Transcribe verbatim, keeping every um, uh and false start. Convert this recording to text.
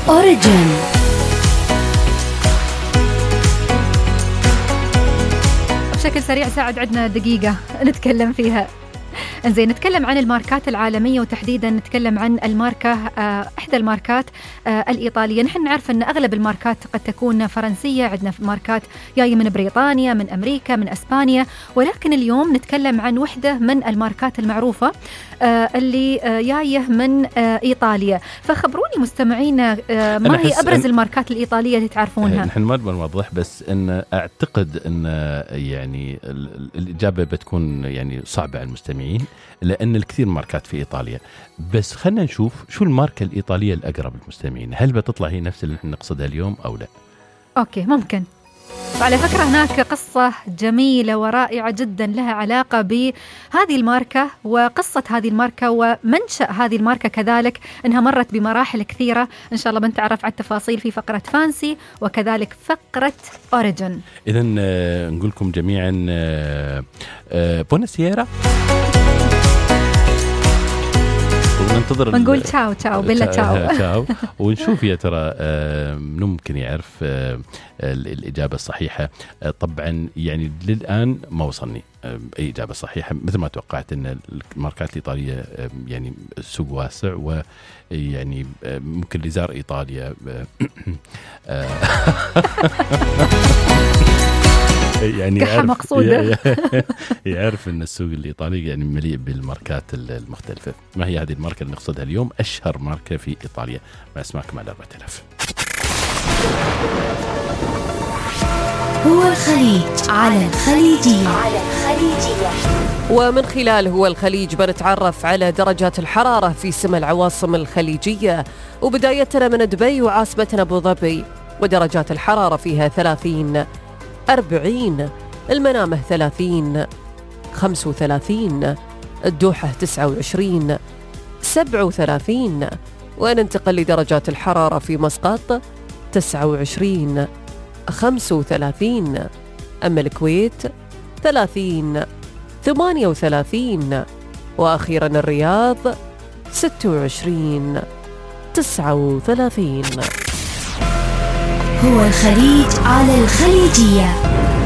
أوريجين. بشكل سريع ساعد عندنا دقيقة نتكلم فيها. انزين، نتكلم عن الماركات العالمية، وتحديدا نتكلم عن الماركة آه إحدى الماركات آه الإيطالية. نحن نعرف أن أغلب الماركات قد تكون فرنسية، عندنا ماركات جاية من بريطانيا، من أمريكا، من أسبانيا، ولكن اليوم نتكلم عن وحدة من الماركات المعروفة آه اللي آه جاية من آه إيطاليا. فخبروني مستمعينا آه ما هي أبرز الماركات الإيطالية اللي تعرفونها؟ نحن ما بنوضح، بس أن أعتقد أن يعني الإجابة بتكون يعني صعبة على المستمعين، لأن الكثير ماركات في إيطاليا. بس خلنا نشوف شو الماركة الإيطالية الأقرب للمستمعين، هل بتطلع هي نفس اللي نحن نقصدها اليوم أو لا؟ أوكي، ممكن. وعلى فكرة هناك قصة جميلة ورائعة جدا لها علاقة بهذه الماركة وقصة هذه الماركة ومنشأ هذه الماركة، كذلك أنها مرت بمراحل كثيرة. إن شاء الله بنتعرف على التفاصيل في فقرة فانسي وكذلك فقرة أوريجين. إذن آه نقول لكم جميعا آه آه بوناسيرا، وننتظر ونقول تشاو تشاو بلا تشاو تشاو ونشوف يا ترى ممكن يعرف الإجابة الصحيحة. طبعا يعني للآن ما وصلني أي إجابة صحيحة، مثل ما توقعت أن الماركات الإيطالية يعني سوق واسع، ويعني ممكن اللي زار إيطاليا يعني يعرف, يعرف أن السوق الإيطالي يعني مليء بالماركات المختلفة. ما هي هذه الماركة اللي نقصدها اليوم؟ أشهر ماركة في إيطاليا مع اسمعكم على أربعة آلاف. هو الخليج على الخليجية. على الخليجية. ومن خلال هو الخليج بنتعرف على درجات الحرارة في سمى العواصم الخليجية، وبدايتنا من دبي وعاصمتنا أبو ظبي، ودرجات الحرارة فيها ثلاثين، أربعين، المنامة ثلاثين، خمسة وثلاثين، الدوحة تسعة وعشرين، سبعة وثلاثين، وننتقل لدرجات الحرارة في مسقط تسعة وعشرين، خمسة وثلاثين، أما الكويت ثلاثين، ثمانية وثلاثين، وأخيرا الرياض ستة وعشرين، تسعة وثلاثين. هو الخليج على الخليجية.